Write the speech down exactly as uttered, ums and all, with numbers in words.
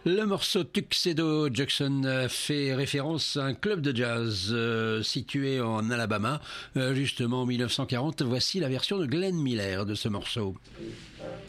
Le morceau Tuxedo Jackson fait référence à un club de jazz euh, situé en Alabama, euh, justement en mille neuf cent quarante. Voici la version de Glenn Miller de ce morceau.